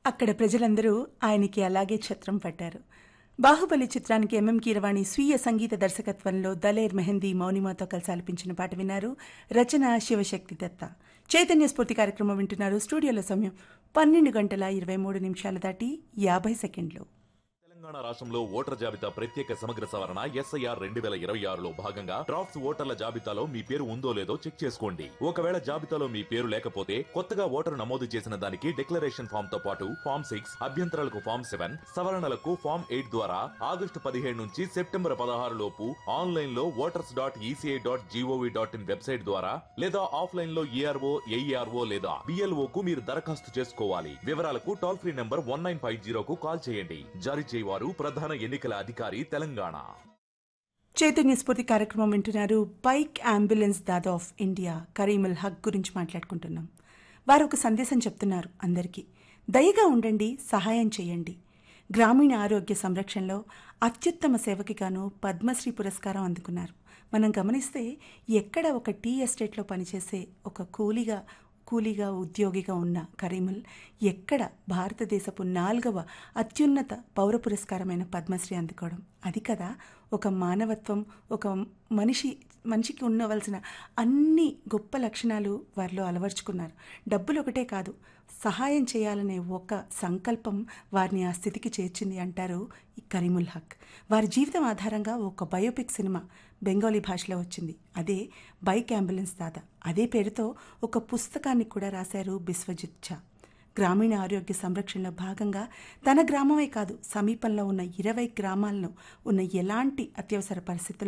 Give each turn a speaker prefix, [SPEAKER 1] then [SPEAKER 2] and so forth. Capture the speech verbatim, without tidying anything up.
[SPEAKER 1] అక్కడ ప్రజలందరూ ఆయనకి అలాగే ఛత్రం పట్టారు. బాహుబలి చిత్రానికి ఎంఎం కీరవాణి స్వీయ సంగీత దర్శకత్వంలో దలేర్ మెహందీ మౌనిమాతో కలిసి ఆలపించిన పాట విన్నారు. రచన శివశక్తి దత్త. చైతన్య స్ఫూర్తి కార్యక్రమం వింటున్నారు. స్టూడియోలో సమయం పన్నెండు గంటల ఇరవై మూడు నిమిషాలు దాటి యాభై సెకండ్లు.
[SPEAKER 2] తెలంగాణ రాష్ట్రంలో ఓటర్ జాబితా ప్రత్యేక సమగ్ర సవరణ ఎస్ఐఆర్ రెండు వేల ఇరవై ఆరులో భాగంగా డ్రాఫ్ట్స్ ఓటర్ల జాబితాలో మీ పేరు ఉందో లేదో చెక్ చేసుకోండి. ఒకవేళ జాబితాలో మీ పేరు లేకపోతే కొత్తగా ఓటరు నమోదు చేసిన దానికి డిక్లరేషన్ ఫామ్ తో పాటు ఫామ్ సిక్స్ అభ్యంతరాలకు ఫామ్ సెవెన్ సవరణలకు ఫామ్ ఎయిట్ ద్వారా ఆగస్టు పదిహేడు నుంచి సెప్టెంబర్ పదహారు లోపు ఆన్లైన్ లో voters dot ECI dot GOV dot in website ద్వారా లేదా ఆఫ్లైన్ లో ఏఆర్ఓ ఏఈఆర్ఓ లేదా బిఎల్ఓ కు మీరు దరఖాస్తు చేసుకోవాలి. వివరాలకు toll free number one nine five జీరోకు call చేయండి. జారీ చేయవారు ప్రధాన ఎన్నికల అధికారి తెలంగాణ.
[SPEAKER 1] చైతన్య స్ఫూర్తి కార్యక్రమం వింటున్నారు. Bike ambulance Dada of India Karimul Haq గురించి మాట్లాడుకుంటున్నాం. వారు ఒక సందేశం చెప్తున్నారు అందరికీ. దయగా ఉండండి, సహాయం చేయండి. గ్రామీణ ఆరోగ్య సంరక్షణలో అత్యుత్తమ సేవకి గాను పద్మశ్రీ పురస్కారం అందుకున్నారు. మనం గమనిస్తే ఎక్కడ ఒక టీ ఎస్టేట్లో పనిచేసే ఒక కూలీగా కూలీగా ఉద్యోగిగా ఉన్న కరీముల్ ఎక్కడ భారతదేశపు నాలుగవ అత్యున్నత పౌర పురస్కారమైన పద్మశ్రీ అందుకోవడం. అది కదా ఒక మానవత్వం, ఒక మనిషి మనిషికి ఉండవలసిన అన్ని గొప్ప లక్షణాలు వారిలో అలవర్చుకున్నారు. డబ్బులు ఒకటే కాదు, సహాయం చేయాలనే ఒక సంకల్పం వారిని ఆ స్థితికి చేర్చింది అంటారు ఈ కరీముల్ హక్. వారి జీవితం ఆధారంగా ఒక బయోపిక్ సినిమా బెంగాలీ భాషలో వచ్చింది. అదే బైక్ అంబులెన్స్ దాదా. అదే పేరుతో ఒక పుస్తకాన్ని కూడా రాశారు బిశ్వజిత్ ఝా. గ్రామీణ ఆరోగ్య సంరక్షణలో భాగంగా తన గ్రామమే కాదు సమీపంలో ఉన్న ఇరవై గ్రామాల్లో ఉన్న ఎలాంటి అత్యవసర పరిస్థితుల్లో